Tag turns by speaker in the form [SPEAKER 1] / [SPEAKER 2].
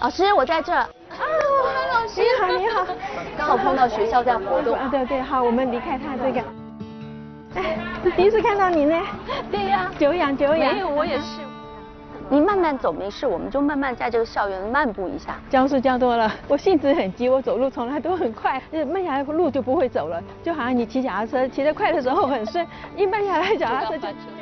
[SPEAKER 1] 老师，我在这。啊，
[SPEAKER 2] 老师，你好，你好。
[SPEAKER 1] 刚好碰到学校在活动。
[SPEAKER 2] 啊，对对，好，我们离开他这个。哎，第一次看到你呢。
[SPEAKER 1] 对呀。
[SPEAKER 2] 久仰久仰。
[SPEAKER 1] 没有，我也是。你慢慢走没事，我们就慢慢在这个校园漫步一下。
[SPEAKER 2] 教书教多了，我性子很急，我走路从来都很快，慢下来路就不会走了，就好像你骑脚踏车，骑得快的时候很顺，一慢下来脚踏车就。